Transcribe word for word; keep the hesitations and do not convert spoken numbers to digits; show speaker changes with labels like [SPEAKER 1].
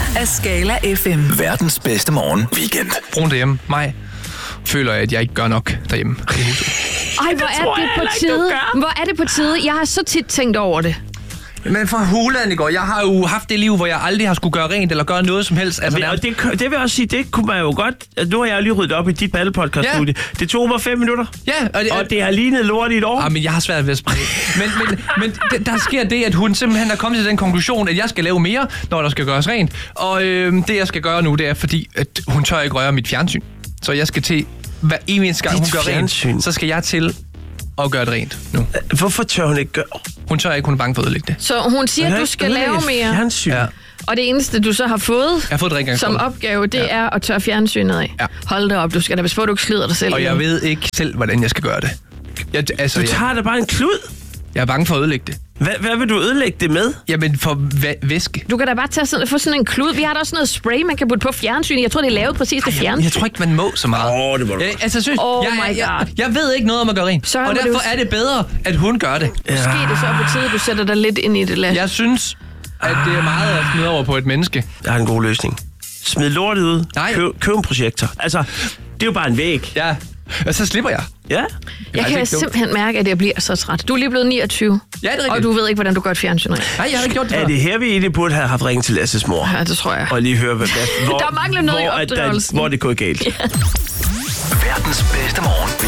[SPEAKER 1] af Skala F M.
[SPEAKER 2] Verdens bedste morgen weekend.
[SPEAKER 3] Brun derhjemme. Mig føler jeg, at jeg ikke gør nok derhjemme i huset.
[SPEAKER 4] Ej, hvor er det på tide. Hvor er det på tide? Jeg har så tit tænkt over det.
[SPEAKER 3] Men for hulen i går, jeg har jo haft det liv, hvor jeg aldrig har skulle gøre rent eller gøre noget som helst. Altså,
[SPEAKER 5] men, og det, det vil jeg også sige, det kunne man jo godt... Nu har jeg lige ryddet op i dit paddelpodcast-studie. Ja. Det tog mig fem minutter.
[SPEAKER 3] Ja, og det,
[SPEAKER 5] og det har lignet lort i et år.
[SPEAKER 3] Ah, men jeg har svært ved at springe. men men, men der sker det, at hun simpelthen er kommet til den konklusion, at jeg skal lave mere, når der skal gøres rent. Og øh, det, jeg skal gøre nu, det er, fordi at hun tør ikke røre mit fjernsyn. Så jeg skal til... Hver eneste gang, hun gør
[SPEAKER 5] fjernsyn.
[SPEAKER 3] rent, så skal jeg til at gøre det rent nu.
[SPEAKER 5] Hvorfor tør hun ikke gøre?
[SPEAKER 3] Hun tør ikke, hun er bange for at ødelægge det.
[SPEAKER 4] Så hun siger, at du skal lave mere.
[SPEAKER 5] Fjernsyn.
[SPEAKER 3] Ja.
[SPEAKER 4] Og det eneste, du så har fået,
[SPEAKER 3] jeg har fået
[SPEAKER 4] som opgave, det ja. er at tørre fjernsynet af.
[SPEAKER 3] Ja.
[SPEAKER 4] Hold da op, du skal da passe på, at du ikke slider dig selv.
[SPEAKER 3] Og jeg ved ikke selv, hvordan jeg skal gøre det. Jeg, altså,
[SPEAKER 5] du tager
[SPEAKER 3] jeg,
[SPEAKER 5] da bare en klud.
[SPEAKER 3] Jeg er bange for at ødelægge det.
[SPEAKER 5] Hvad, hvad vil du ødelægge det med?
[SPEAKER 3] Jamen, for væ- væske.
[SPEAKER 4] Du kan da bare tage sådan, få sådan en klud. Vi har da også noget spray, man kan putte på fjernsynet. Jeg tror, det er lavet præcis til fjernsyn.
[SPEAKER 3] Jeg, jeg tror ikke, man må så meget.
[SPEAKER 5] Åh, oh, det må du.
[SPEAKER 3] Jeg, altså, synes,
[SPEAKER 4] oh
[SPEAKER 3] jeg,
[SPEAKER 4] my
[SPEAKER 3] jeg,
[SPEAKER 4] God.
[SPEAKER 3] jeg, jeg ved ikke noget om at gøre rent.
[SPEAKER 4] Så
[SPEAKER 3] og derfor
[SPEAKER 4] du...
[SPEAKER 3] er det bedre, at hun gør det.
[SPEAKER 4] Ja. Måske er det så på tide, du sætter dig lidt ind i det. Lad.
[SPEAKER 3] Jeg synes, at det er meget at smide over på et menneske.
[SPEAKER 5] Jeg har en god løsning. Smid lortet ud.
[SPEAKER 3] Nej.
[SPEAKER 5] Køb, køb en projektor. Altså, det er jo bare en væg.
[SPEAKER 3] Ja, og så slipper jeg.
[SPEAKER 5] Ja.
[SPEAKER 4] Jeg kan simpelthen mærke, at jeg bliver så træt. Du er lige blevet niogtyve,
[SPEAKER 3] ja, det er rigtigt.
[SPEAKER 4] Og du ved ikke, hvordan du gør et fjernsyn. Nej,
[SPEAKER 3] jeg har ikke gjort det før.
[SPEAKER 5] Er det her, vi egentlig burde have haft ringet til Lasses mor?
[SPEAKER 4] Ja, det tror jeg.
[SPEAKER 5] Og lige høre, hvad, hvor,
[SPEAKER 4] der mangler noget
[SPEAKER 5] hvor,
[SPEAKER 4] i opdragelsen.
[SPEAKER 5] Der, hvor det går galt.
[SPEAKER 2] Ja. Verdens bedste morgen